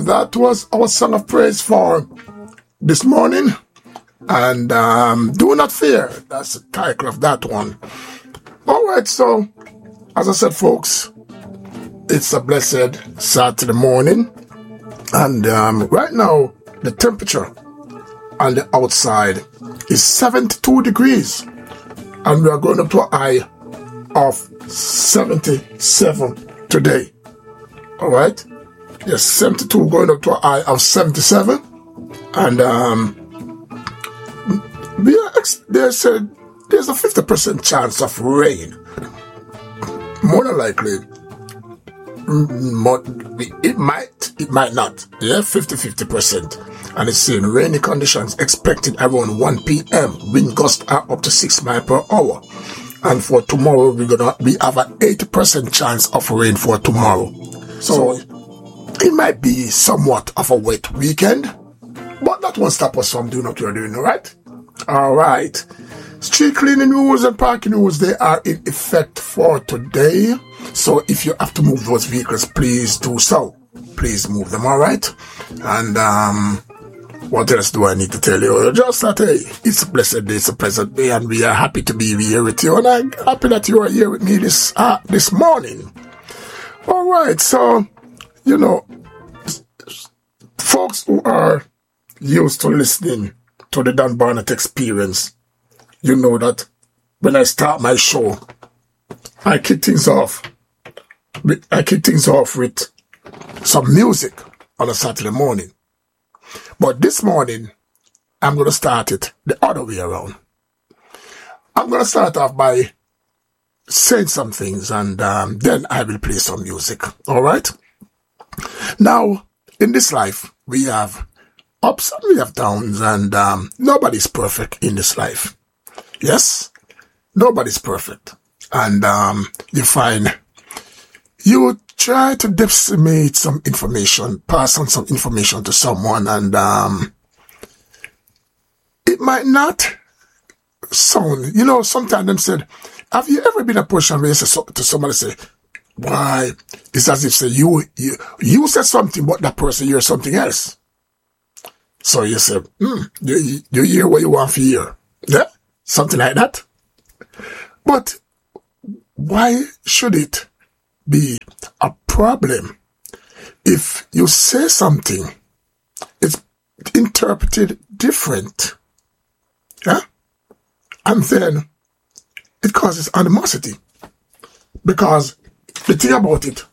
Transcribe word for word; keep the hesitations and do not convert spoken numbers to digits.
That was our song of praise for this morning. And um, do not fear. That's the title of that one. All right, so as I said, folks, it's a blessed Saturday morning. And um, right now, the temperature on the outside is seventy-two degrees. And we are going up to a high of seventy-seven today. All right? Yes, seventy-two going up to a high of seventy-seven. And um, we are ex- there's, a, there's a fifty percent chance of rain. More than likely. More, it might, it might not. Yeah, fifty-fifty percent. And it's saying rainy conditions expected around one p.m. Wind gusts are up to six miles per hour. And for tomorrow, we're gonna we have an eighty percent chance of rain for tomorrow. So, it might be somewhat of a wet weekend, but that won't stop us from doing what we're doing, alright? Alright. Street cleaning rules and parking rules, they are in effect for today. So if you have to move those vehicles, please do so. Please move them, alright? And um, what else do I need to tell you? Just that, hey, it's a blessed day, it's a pleasant day, and we are happy to be here with you. And I'm happy that you are here with me this uh, this morning. Alright, so, you know, folks who are used to listening to the Dan Barnett Experience, you know that when I start my show, I kick things off. With, I kick things off with some music on a Saturday morning. But this morning, I'm going to start it the other way around. I'm going to start off by saying some things, and um, then I will play some music. All right? Now, in this life, we have ups and we have downs, and um, nobody's perfect in this life. Yes? Nobody's perfect. And um, you find you try to disseminate some information, pass on some information to someone, and um, it might not sound, you know, sometimes them said, have you ever been a person where you say so, to somebody, say, why, it's as if say you, you, you said something, but that person hears something else. So you say, hmm, you, you hear what you want to hear. Yeah? Something like that. But why should it be a problem if you say something, it's interpreted different? Yeah? And then it causes animosity. Because the thing about it,